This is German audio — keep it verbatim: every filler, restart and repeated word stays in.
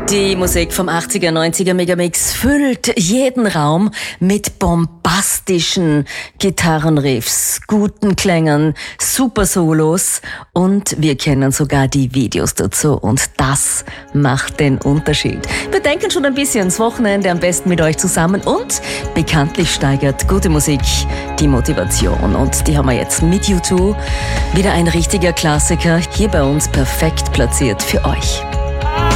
Die Musik vom achtziger, neunziger Megamix füllt jeden Raum mit bombastischen Gitarrenriffs, guten Klängen, super Solos und wir kennen sogar die Videos dazu und das macht den Unterschied. Wir denken schon ein bisschen ans Wochenende, am besten mit euch zusammen und bekanntlich steigert gute Musik die Motivation und die haben wir jetzt mit U zwei. Wieder ein richtiger Klassiker, hier bei uns perfekt platziert für euch.